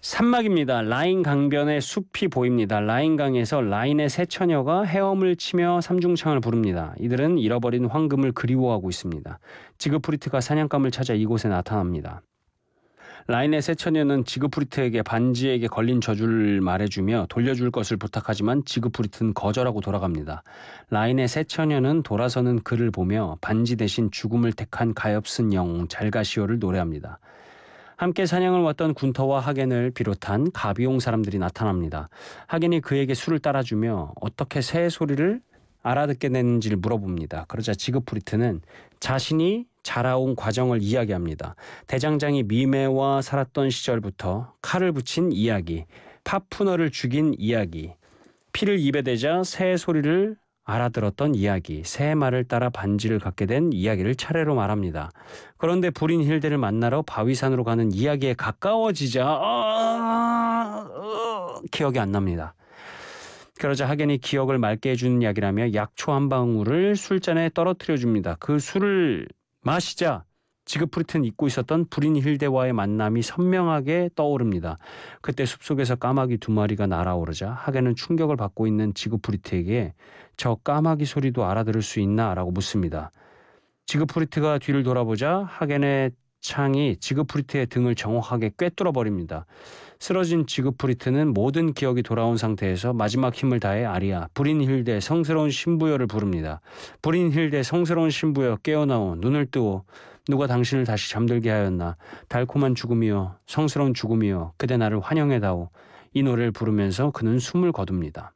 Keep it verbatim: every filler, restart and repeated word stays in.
산막입니다. 라인 강변에 숲이 보입니다. 라인강에서 라인의 세 처녀가 헤엄을 치며 삼중창을 부릅니다. 이들은 잃어버린 황금을 그리워하고 있습니다. 지그프리트가 사냥감을 찾아 이곳에 나타납니다. 라인의 세 처녀는 지그프리트에게 반지에게 걸린 저주를 말해주며 돌려줄 것을 부탁하지만 지그프리트는 거절하고 돌아갑니다. 라인의 세 처녀는 돌아서는 그를 보며 반지 대신 죽음을 택한 가엾은 영웅 잘가시오를 노래합니다. 함께 사냥을 왔던 군터와 하겐을 비롯한 가비용 사람들이 나타납니다. 하겐이 그에게 술을 따라주며 어떻게 새의 소리를 알아듣게 됐는지를 물어봅니다. 그러자 지그프리트는 자신이 자라온 과정을 이야기합니다. 대장장이 미메와 살았던 시절부터 칼을 붙인 이야기, 파푸너를 죽인 이야기, 피를 입에 대자 새의 소리를 알아들었던 이야기, 새의 말을 따라 반지를 갖게 된 이야기를 차례로 말합니다. 그런데 브린힐드를 만나러 바위산으로 가는 이야기에 가까워지자 아, 어, 기억이 안 납니다. 그러자 하겐이 기억을 맑게 해주는 이야기라며 약초 한 방울을 술잔에 떨어뜨려 줍니다. 그 술을 마시자 지그프리트는 잊고 있었던 브린힐데와의 만남이 선명하게 떠오릅니다. 그때 숲속에서 까마귀 두 마리가 날아오르자 하겐은 충격을 받고 있는 지그프리트에게 저 까마귀 소리도 알아들을 수 있나? 라고 묻습니다. 지그프리트가 뒤를 돌아보자 하겐의 창이 지그프리트의 등을 정확하게 꿰뚫어 버립니다. 쓰러진 지그프리트는 모든 기억이 돌아온 상태에서 마지막 힘을 다해 아리아, 브린힐데 성스러운 신부여를 부릅니다. 브린힐데 성스러운 신부여 깨어나오, 눈을 뜨오. 누가 당신을 다시 잠들게 하였나. 달콤한 죽음이여, 성스러운 죽음이여, 그대 나를 환영해다오. 이 노래를 부르면서 그는 숨을 거둡니다.